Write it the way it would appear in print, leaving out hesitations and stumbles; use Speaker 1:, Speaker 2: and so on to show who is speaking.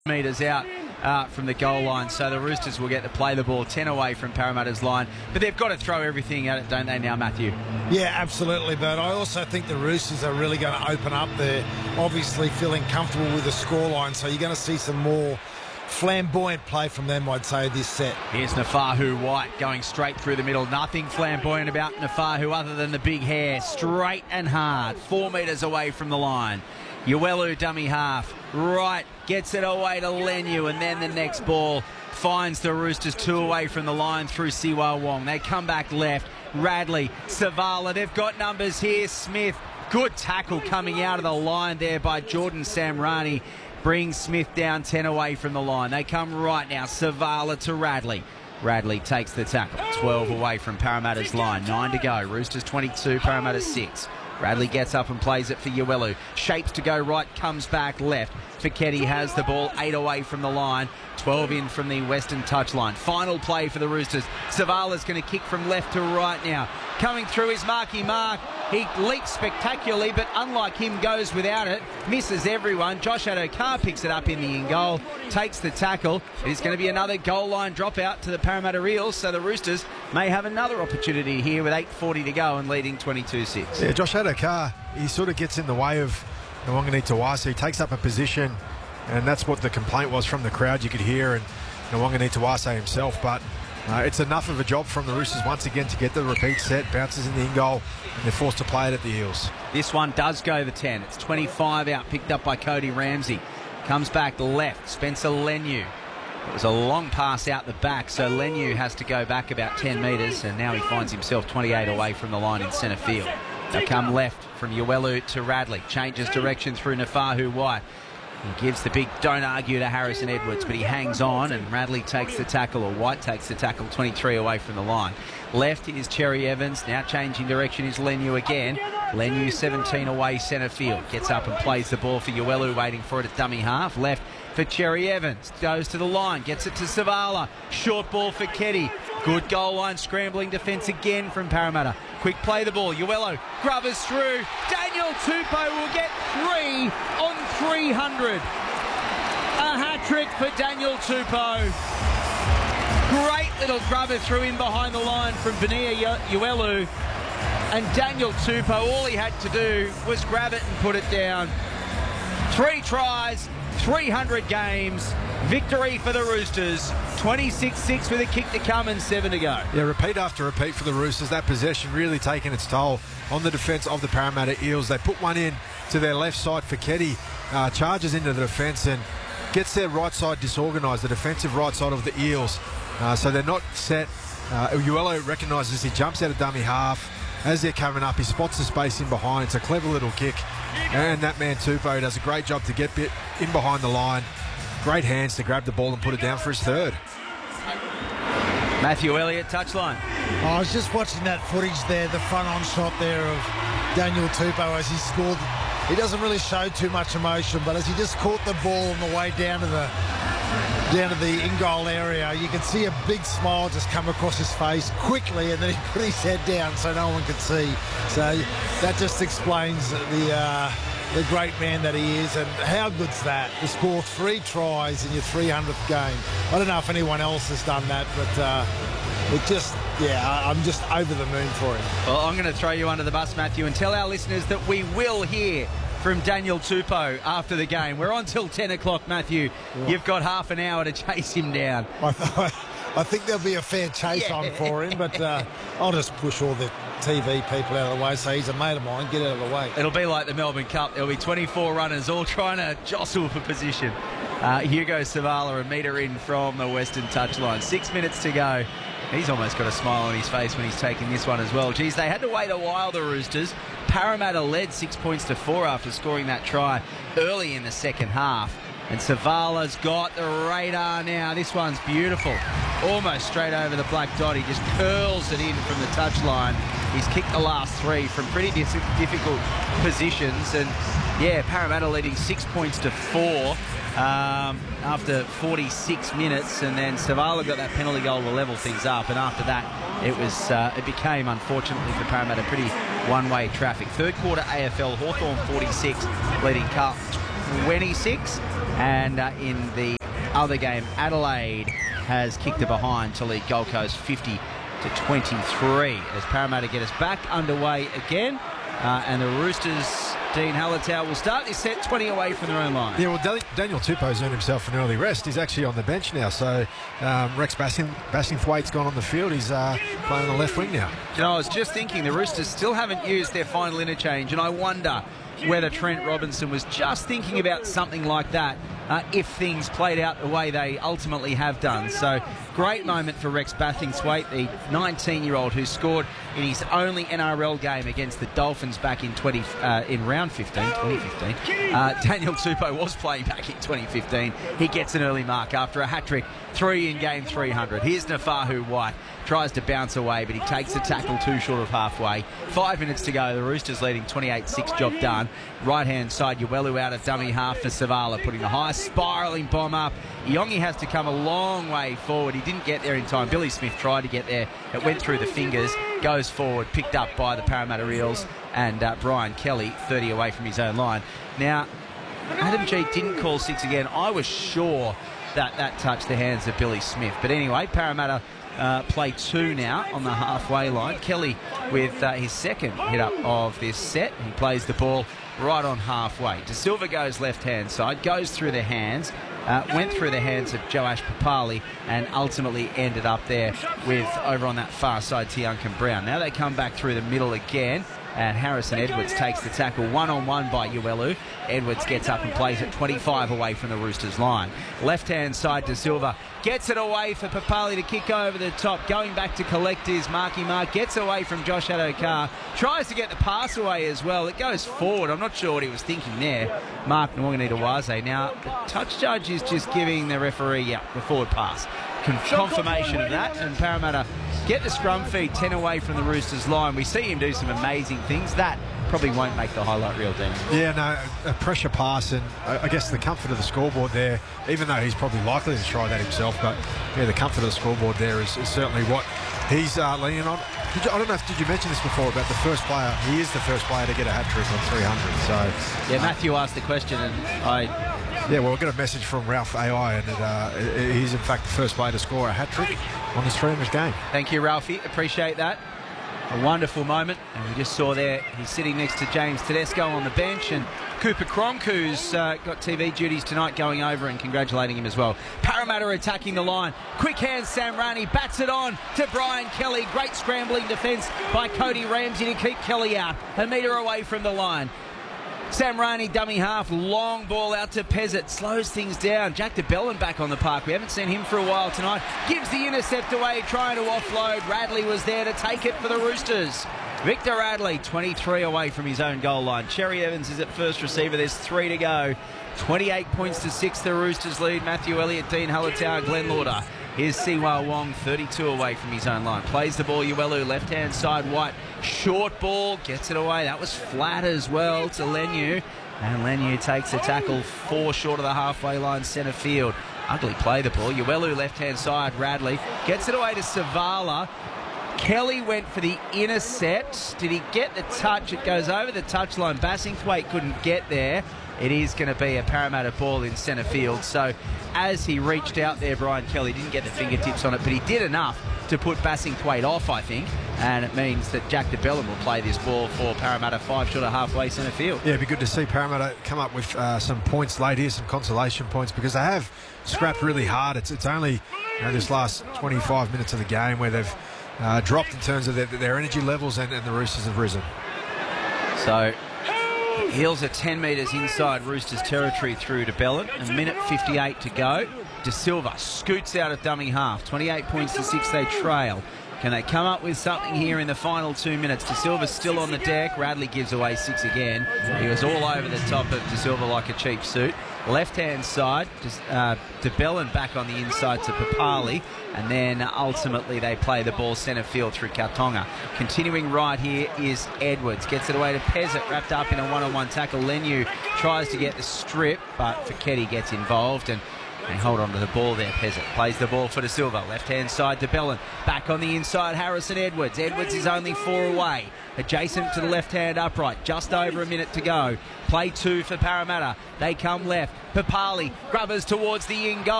Speaker 1: metres out from the goal line, so the Roosters will get to play the ball 10 away from Parramatta's line, but they've got to throw everything at it, don't they now, Matthew?
Speaker 2: Yeah, absolutely, but I also think the Roosters are really going to open up there, obviously feeling comfortable with the scoreline, so you're going to see some more flamboyant play from them, I'd say, this set.
Speaker 1: Here's Nafahu White going straight through the middle. Nothing flamboyant about Nafahu other than the big hair, straight and hard, 4 metres away from the line. Uelu dummy half, right, gets it away to Leniu, and then the next ball finds the Roosters 2 away from the line through Siwa Wong. They come back left, Radley, Savala, they've got numbers here, Smith, good tackle coming out of the line there by Jordan Samrani, brings Smith down 10 away from the line. They come right now, Savala to Radley. Radley takes the tackle, 12 away from Parramatta's line, 9 to go, Roosters 22, Parramatta 6. Radley gets up and plays it for Uelu. Shapes to go right, comes back left. Feketi has the ball 8 away from the line, 12 in from the western touchline. Final play for the Roosters. Savala's going to kick from left to right now. Coming through is Marky Mark. He leaps spectacularly, but unlike him, goes without it. Misses everyone. Josh Addo-Carr picks it up in the in-goal. Takes the tackle. It's going to be another goal line dropout to the Parramatta Eels, so the Roosters may have another opportunity here with 8:40 to go and leading 22-6.
Speaker 3: Yeah, Josh Addo-Carr, he sort of gets in the way of Nwangani Tawasa. He takes up a position, and that's what the complaint was from the crowd. You could hear, and Nwangani Tawasa himself, but it's enough of a job from the Roosters once again to get the repeat set, bounces in the in-goal, and they're forced to play it at the Eels.
Speaker 1: This one does go the 10. It's 25 out, picked up by Cody Ramsey. Comes back left, Spencer Leniu. It was a long pass out the back, so Leniu has to go back about 10 metres, and now he finds himself 28 away from the line in centre field. They come left from Uelu to Radley. Changes direction through Nafahu White. He gives the big don't argue to Harrison Edwards, but he hangs on, and Radley takes the tackle, or White takes the tackle, 23 away from the line. Left is Cherry Evans. Now changing direction is Leniu again. Leniu 17 away centre field. Gets up and plays the ball for Uelu, waiting for it at dummy half. Left for Cherry Evans. Goes to the line. Gets it to Savala. Short ball for Ketty. Good goal line scrambling defence again from Parramatta. Quick play the ball. Uelu grubbers through. Daniel Tupou will get 3 on 300. A hat-trick for Daniel Tupou. Great little grubber through in behind the line from Benia Uelu. And Daniel Tupou, all he had to do was grab it and put it down. 3 tries, 300 games. Victory for the Roosters. 26-6 with a kick to come and 7 to go.
Speaker 3: Yeah, repeat after repeat for the Roosters. That possession really taking its toll on the defence of the Parramatta Eels. They put one in to their left side. Feketi charges into the defence and gets their right side disorganised, the defensive right side of the Eels. So they're not set. Uelu recognises, he jumps out of dummy half. As they're coming up, he spots the space in behind. It's a clever little kick. And that man Tupou does a great job to get in behind the line. Great hands to grab the ball and put it down for his third.
Speaker 1: Matthew Elliott, touchline.
Speaker 2: I was just watching that footage there, the front-on shot there of Daniel Tupou as he scored. He doesn't really show too much emotion, but as he just caught the ball on the way down to the in-goal area, you can see a big smile just come across his face quickly, and then he put his head down so no one could see. So that just explains the great man that he is, and how good's that, to score 3 tries in your 300th game. I don't know if anyone else has done that, but I'm just over the moon for him.
Speaker 1: Well, I'm going to throw you under the bus, Matthew, and tell our listeners that we will hear from Daniel Tupou after the game. We're on till 10 o'clock, Matthew. Yeah. You've got half an hour to chase him down.
Speaker 2: I think there'll be a fair chase on for him, but I'll just push all the TV people out of the way, so he's a mate of mine, get out of the way.
Speaker 1: It'll be like the Melbourne Cup. There'll be 24 runners all trying to jostle for position. Hugo Savala, a metre in from the western touchline. 6 minutes to go. He's almost got a smile on his face when he's taking this one as well. Geez, they had to wait a while, the Roosters. Parramatta led 6 points to 4 after scoring that try early in the second half. And Savala's got the radar now. This one's beautiful. Almost straight over the black dot. He just curls it in from the touchline. He's kicked the last 3 from pretty difficult positions. And, yeah, Parramatta leading 6 points to 4 after 46 minutes. And then Savala got that penalty goal to level things up. And after that, it became, unfortunately for Parramatta, pretty one-way traffic. Third quarter AFL, Hawthorn 46, leading Carlton 26. And in the other game, Adelaide has kicked it behind to lead Gold Coast 50-23 as Parramatta get us back underway again. And the Roosters, Dean Hallertau, will start this set 20 away from their own line.
Speaker 3: Yeah, well, Daniel Tupou's earned himself an early rest. He's actually on the bench now. So Rex Bassingthwaite's gone on the field. He's playing on the left wing now.
Speaker 1: You know, I was just thinking the Roosters still haven't used their final interchange, and I wonder whether Trent Robinson was just thinking about something like that if things played out the way they ultimately have done. So great moment for Rex Bassingthwaite, the 19-year-old who scored in his only NRL game against the Dolphins back in round 2015. Daniel Tupou was playing back in 2015. He gets an early mark after a hat-trick, 3 in game 300. Here's Nafahu White. Tries to bounce away, but he takes the tackle too short of halfway. 5 minutes to go. The Roosters leading 28-6. Job done. Right-hand side, Uelu out of dummy half for Savala, putting the high spiralling bomb up. Iongi has to come a long way forward. He didn't get there in time. Billy Smith tried to get there. It went through the fingers. Goes forward, picked up by the Parramatta Eels, and Brian Kelly, 30 away from his own line. Now, Adam G didn't call 6 again. I was sure that touched the hands of Billy Smith. But anyway, Parramatta play 2 now on the halfway line. Kelly with his second hit up of this set. He plays the ball right on halfway. De Silva goes left-hand side, goes through the hands, went through the hands of Joash Papali, and ultimately ended up there with, over on that far side, Tiankan Brown. Now they come back through the middle again, and Harrison Edwards takes the tackle one-on-one by Uelu. Edwards gets up and plays it 25 away from the Roosters line. Left-hand side to Silva. Gets it away for Papali to kick over the top. Going back to collect his Marky Mark. Gets away from Josh Adokar. Tries to get the pass away as well. It goes forward. I'm not sure what he was thinking there. Mark Nwanganita-Waze. Now, the touch judge is just giving the referee the forward pass. Confirmation of that, and Parramatta get the scrum feed 10 away from the Roosters line. We see him do some amazing things. That probably won't make the highlight reel, Dean. Yeah, no, a pressure pass, and I guess the comfort of the scoreboard there, even though he's probably likely to try that himself, but yeah, the comfort of the scoreboard there is certainly what he's leaning on. I don't know if did you mention this before about the first player? He is the first player to get a hat-trick on 300. So yeah, Matthew asked the question, and
Speaker 3: yeah, well, we got a message from Ralph AI, and he's in fact the first player to score a hat-trick on this 300 game.
Speaker 1: Thank you, Ralphie. Appreciate that. A wonderful moment. And we just saw there, he's sitting next to James Tedesco on the bench, and Cooper Cronk, who's got TV duties tonight, going over and congratulating him as well. Parramatta attacking the line. Quick hands, Sam Rani bats it on to Brian Kelly. Great scrambling defence by Cody Ramsey to keep Kelly out. A metre away from the line. Sam Rani, dummy half, long ball out to Pezzett, slows things down. Jack de Belin back on the park. We haven't seen him for a while tonight. Gives the intercept away, trying to offload. Radley was there to take it for the Roosters. Victor Radley, 23 away from his own goal line. Cherry Evans is at first receiver. There's 3 to go. 28 points to 6, the Roosters lead. Matthew Elliott, Dean Hallertau, Glenn Lauder. Here's Siwa Wong, 32 away from his own line. Plays the ball, Uelu, left-hand side, White. Short ball, gets it away. That was flat as well to Leniu. And Leniu takes the tackle 4 short of the halfway line, centre field. Ugly play the ball. Uelu, left-hand side, Radley. Gets it away to Savala. Kelly went for the intercept. Did he get the touch? It goes over the touchline. Bassingthwaite couldn't get there. It is going to be a Parramatta ball in centre field. So as he reached out there, Brian Kelly didn't get the fingertips on it, but he did enough to put Bassingthwaite off, I think. And it means that Jack de Belin will play this ball for Parramatta 5 short of halfway centre field.
Speaker 3: Yeah, it'd be good to see Parramatta come up with some points late here, some consolation points, because they have scrapped really hard. It's only this last 25 minutes of the game where they've dropped in terms of their energy levels, and the Roosters have risen.
Speaker 1: So Heels are 10 metres inside Roosters territory through to Belin. A minute 58 to go. De Silva scoots out of dummy half. 28 points to 6, they trail. Can they come up with something here in the final 2 minutes? De Silva's still on the deck. Radley gives away 6 again. He was all over the top of De Silva like a cheap suit. Left-hand side, de Belin back on the inside to Papali, and then ultimately they play the ball centre field through Kautonga. Continuing right here is Edwards. Gets it away to Pezzett, wrapped up in a one-on-one tackle. Leniu tries to get the strip, but Fekete gets involved, and They hold on to the ball there. Peasant plays the ball for De Silva. Left-hand side to Bellin. Back on the inside, Harrison Edwards. Edwards is only 4 away. Adjacent to the left-hand upright. Just over a minute to go. Play 2 for Parramatta. They come left. Papali. Grubbers towards the in goal.